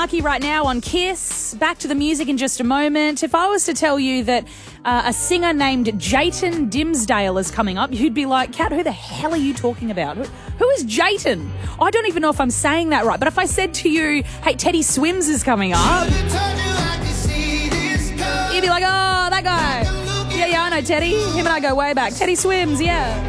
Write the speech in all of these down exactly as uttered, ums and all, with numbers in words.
Markey right now on Kiss. Back to the music in just a moment. If I was to tell you that uh, a singer named Jayton Dimsdale is coming up, you'd be like, Kat, who the hell are you talking about? Who, who is Jayton? I don't even know if I'm saying that right. But if I said to you, hey, Teddy Swims is coming up, you'd be like, oh, that guy. Yeah, yeah, I know Teddy. Him and I go way back. Teddy Swims, yeah.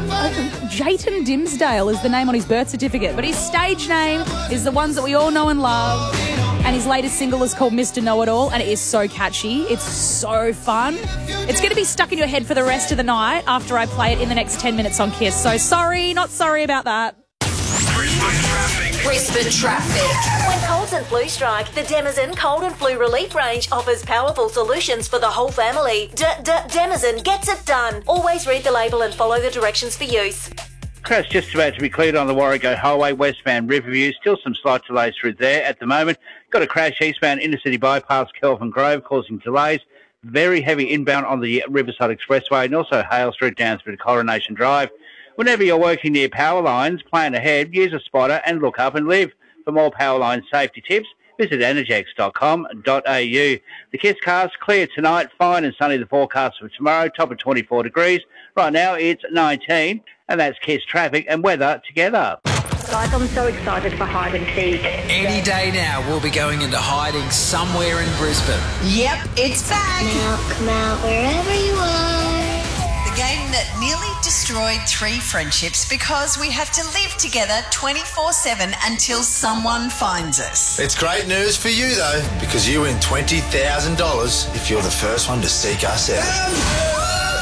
Jayton Dimsdale is the name on his birth certificate, but his stage name is the ones that we all know and love. And his latest single is called Mister Know-It-All, and it is so catchy. It's so fun. It's going to be stuck in your head for the rest of the night after I play it in the next ten minutes on Kiss. So sorry, not sorry about that. Brisbane traffic. Brisbane traffic. When colds and flu strike, the Denizen Cold and Flu Relief range offers powerful solutions for the whole family. D-D-Denizen gets it done. Always read the label and follow the directions for use. Crash just about to be cleared on the Warrego Highway, westbound Riverview. Still some slight delays through there at the moment. Got a crash eastbound Intercity Bypass, Kelvin Grove, causing delays. Very heavy inbound on the Riverside Expressway, and also Hale Street down through to Coronation Drive. Whenever you're working near power lines, plan ahead, use a spotter and look up and live. For more power line safety tips, visit energex dot com dot a u. The Kiss cast clear tonight, fine and sunny the forecast for tomorrow, top of twenty-four degrees. Right now it's nineteen, and that's Kiss traffic and weather together. Guys, I'm so excited for hide and seek. Any day now, we'll be going into hiding somewhere in Brisbane. Yep, it's back. Now come out wherever you are. The game that nearly destroyed three friendships because we have to live together twenty-four seven until someone finds us. It's great news for you, though, because you win twenty thousand dollars if you're the first one to seek us out.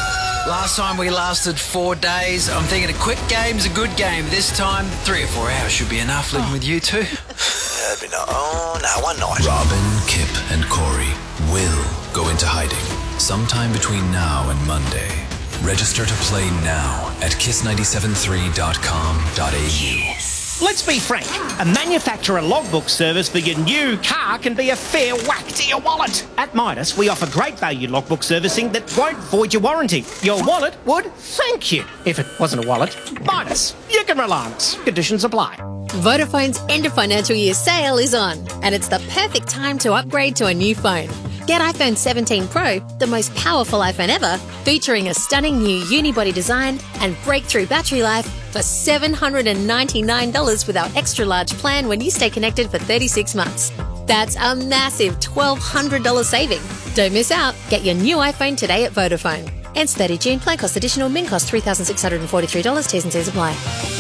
Last time we lasted four days. I'm thinking a quick game's a good game. This time, three or four hours should be enough living oh. with you two. That'd be no, oh, no, one night. Robin, Kip and Corey will go into hiding sometime between now and Monday. Register to play now at kiss nine seven three dot com dot a u. Yes. Let's be frank, a manufacturer logbook service for your new car can be a fair whack to your wallet. At Midas, we offer great value logbook servicing that won't void your warranty. Your wallet would thank you. If it wasn't a wallet, Midas, you can rely on us. Conditions apply. Vodafone's end of financial year sale is on, and it's the perfect time to upgrade to a new phone. Get iPhone seventeen Pro, the most powerful iPhone ever, featuring a stunning new unibody design and breakthrough battery life for seven hundred ninety-nine dollars with our extra large plan when you stay connected for thirty-six months. That's a massive twelve hundred dollars saving. Don't miss out. Get your new iPhone today at Vodafone. Ends thirty June. Plan cost additional. Min cost three thousand six hundred forty-three dollars. T's and C's apply.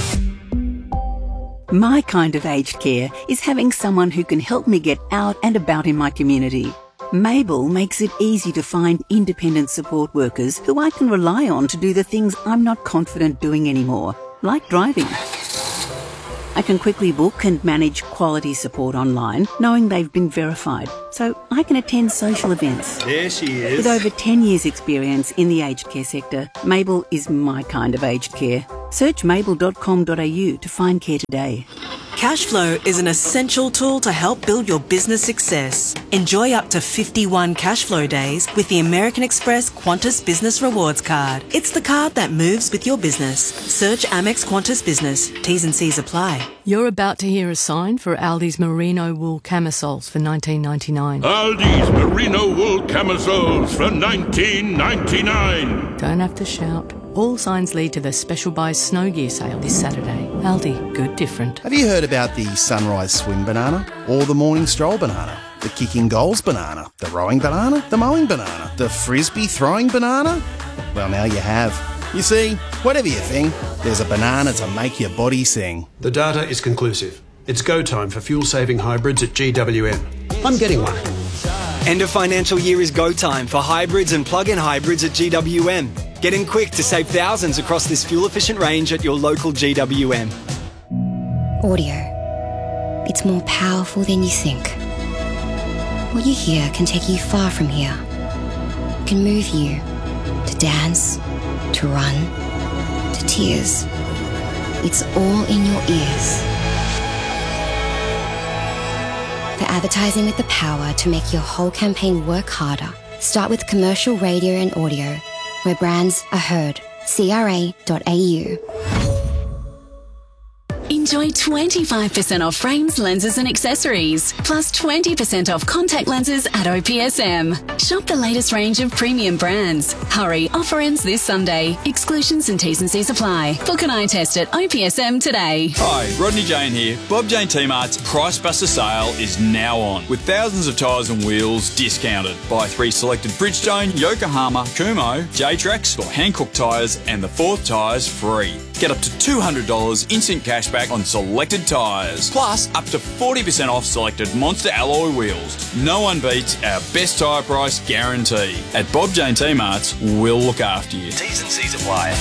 My kind of aged care is having someone who can help me get out and about in my community. Mabel makes it easy to find independent support workers who I can rely on to do the things I'm not confident doing anymore, like driving. I can quickly book and manage quality support online, knowing they've been verified, so I can attend social events. There she is. With over ten years' experience in the aged care sector, Mabel is my kind of aged care. Search mabel dot com dot a u to find care today. Cashflow is an essential tool to help build your business success. Enjoy up to fifty-one Cashflow days with the American Express Qantas Business Rewards Card. It's the card that moves with your business. Search Amex Qantas Business. T's and C's apply. You're about to hear a sign for Aldi's merino wool camisoles for nineteen ninety-nine. Aldi's merino wool camisoles for nineteen ninety-nine. Don't have to shout. All signs lead to the Special Buys Snow Gear sale this Saturday. Aldi, good different. Have you heard about the Sunrise Swim banana? Or the Morning Stroll banana? The Kicking Goals banana? The Rowing banana? The Mowing banana? The Frisbee Throwing banana? Well, now you have. You see, whatever you think, there's a banana to make your body sing. The data is conclusive. It's go time for fuel-saving hybrids at G W M. I'm getting one. End of financial year is go time for hybrids and plug-in hybrids at G W M. Get in quick to save thousands across this fuel-efficient range at your local G W M. Audio. It's more powerful than you think. What you hear can take you far from here. It can move you to dance, to run, to tears. It's all in your ears. For advertising with the power to make your whole campaign work harder, start with commercial radio and audio, where brands are heard. C R A dot A U. In Enjoy twenty-five percent off frames, lenses and accessories, plus twenty percent off contact lenses at O P S M. Shop the latest range of premium brands. Hurry, offer ends this Sunday. Exclusions and T's and C's apply. Book an eye test at O P S M today. Hi, Rodney Jane here. Bob Jane T-Mart's Price Buster sale is now on, with thousands of tyres and wheels discounted. Buy three selected Bridgestone, Yokohama, Kumho, J-Trax or Hankook tyres and the fourth tyres free. Get up to two hundred dollars instant cashback on selected tyres, plus up to forty percent off selected Monster alloy wheels. No one beats our best tyre price guarantee. At Bob Jane T-Mart's, we'll look after you. T's and C's apply.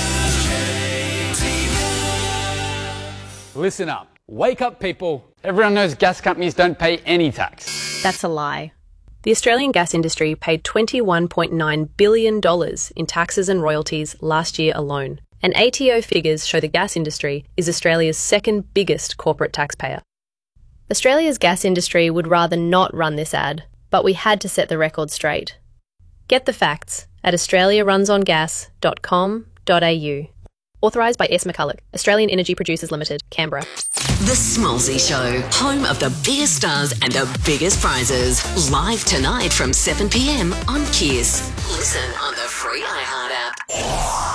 Listen up. Wake up, people. Everyone knows gas companies don't pay any tax. That's a lie. The Australian gas industry paid twenty-one point nine billion dollars in taxes and royalties last year alone. And A T O figures show the gas industry is Australia's second biggest corporate taxpayer. Australia's gas industry would rather not run this ad, but we had to set the record straight. Get the facts at australia runs on gas dot com dot a u. Authorised by S. McCulloch, Australian Energy Producers Limited, Canberra. The Smallsy Show, home of the biggest stars and the biggest prizes. Live tonight from seven p m on Kiss. Listen on the free iHeart app.